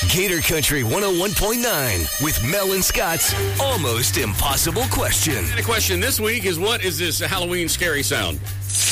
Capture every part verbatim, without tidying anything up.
Gator Country one oh one point nine with Mel and Scott's Almost Impossible Question. And the question this week is, what is this Halloween scary sound?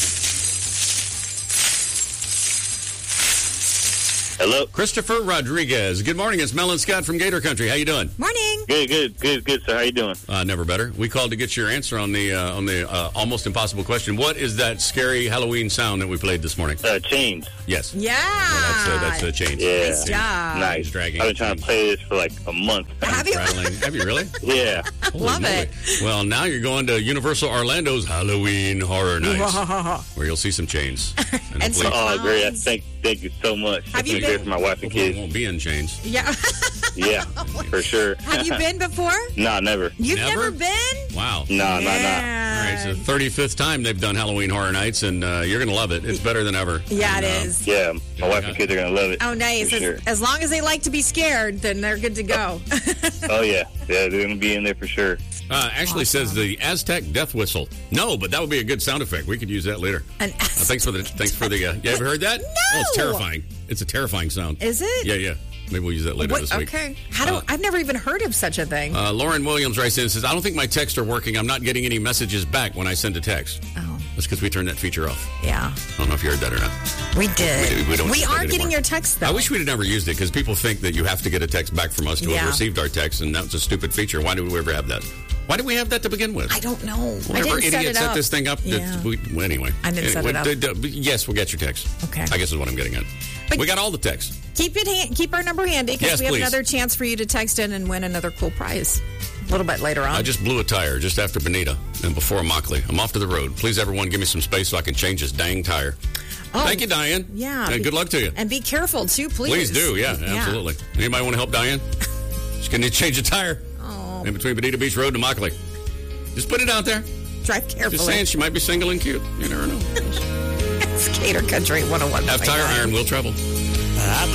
Hello. Christopher Rodriguez. Good morning. It's Mel and Scott from Gator Country. How you doing? Morning. Good, good, good, good, sir. How you doing? Uh, never better. We called to get your answer on the uh, on the uh, Almost Impossible Question. What is that scary Halloween sound that we played this morning? Uh, chains. Yes. Yeah. Yeah, that's uh, that's a change. Yeah. Nice job. Nice. Dragging. I've been trying to play this for like a month. Have you? Rattling. Have you really? Yeah. Holy Love moly. it. Well, now you're going to Universal Orlando's Halloween Horror Nights, where you'll see some chains. And, And hopefully- some- Oh, great. I Thank, thank you so much. Have It's you been great been- for my wife and hopefully it kids. won't be in chains. Yeah. Yeah, for sure. Have you been before? Nah, never. You've Never? never, been? Wow. Nah, nah, nah. All Yeah. right, so thirty-fifth time they've done Halloween Horror Nights, and uh, you're going to love it. It's better than ever. Yeah, And, it uh, is. Yeah, my wife and kids are going to love it. Oh, nice. For As, sure. as long as they like to be scared, then they're good to go. Oh, yeah. Yeah, they're going to be in there for sure. Uh, Ashley says the Aztec death whistle. No, but that would be a good sound effect. We could use that later. An Uh, thanks for the. Thanks for the. Uh, you ever heard that? No. Oh, it's terrifying. It's a terrifying sound. Is it? Yeah, yeah. Maybe we'll use that later What? this week. Okay. How do Uh, I've never even heard of such a thing. Uh, Lauren Williams writes in and says, I don't think my texts are working. I'm not getting any messages back when I send a text. oh, That's because we turned that feature off. yeah. I don't know if you heard that or not. We did. We do- we don't use that are anymore. getting your texts, though. I wish we'd have never used it because people think that you have to get a text back from us to Yeah. have received our text, and that's a stupid feature. Why did we ever have that? Why did we have that to begin with? I don't know. I Whatever didn't set idiot it set up. this thing up. Yeah. that's- we, well, anyway. I didn't set Anyway, it up. d- d- yes, we'll get your text. Okay. I guess is what I'm getting at. But- we got all the texts. Keep it. Han- keep our number handy because Yes, we have please. another chance for you to text in and win another cool prize a little bit later on. I just blew a tire just after Bonita and before Immokalee. I'm off to the road. Please, everyone, give me some space so I can change this dang tire. Oh, Thank you, Diane. Yeah. And good luck to you. And be careful too, please. Please do. Yeah, absolutely. Anybody want to help Diane? She's going to change a tire Oh, in between Bonita Beach Road and Immokalee. Just put it out there. drive Just carefully. saying she might be single and cute. You never know. It's Gator Country one oh one. Have tire iron will travel.